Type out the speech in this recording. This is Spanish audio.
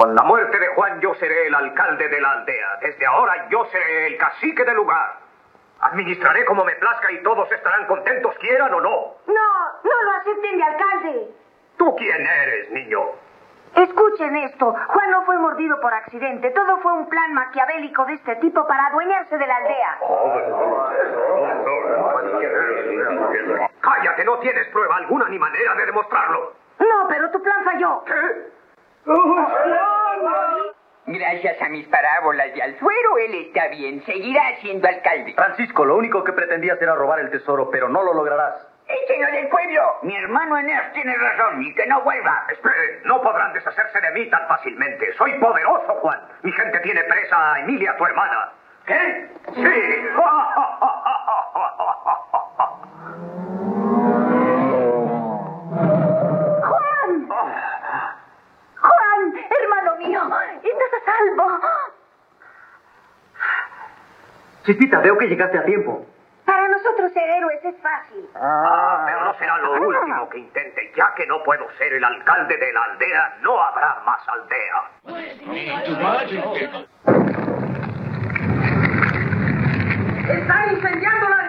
Con la muerte de Juan yo seré el alcalde de la aldea. Desde ahora yo seré el cacique del lugar. Administraré como me plazca y todos estarán contentos, quieran o no. No lo acepten de alcalde. ¿Tú quién eres, niño? Escuchen esto. Juan no fue mordido por accidente. Todo fue un plan maquiavélico de este tipo para adueñarse de la aldea. Cállate, no tienes prueba alguna ni manera de demostrarlo. No, pero tu plan falló. ¿Qué? Gracias a mis parábolas de Alzuero, él está bien. Seguirá siendo alcalde. Francisco, lo único que pretendías era robar el tesoro, pero no lo lograrás. ¡Échenlo del pueblo! Mi hermano Eneas tiene razón y que no vuelva. Esperen, no podrán deshacerse de mí tan fácilmente. Soy poderoso, Juan. Mi gente tiene presa a Emilia, tu hermana. ¿Qué? Sí. Juan, hermano mío, estás a salvo. Chispita, veo que llegaste a tiempo. Para nosotros ser héroes es fácil. Pero no será lo último que intente. Ya que no puedo ser el alcalde de la aldea, no habrá más aldea. ¡Está incendiando la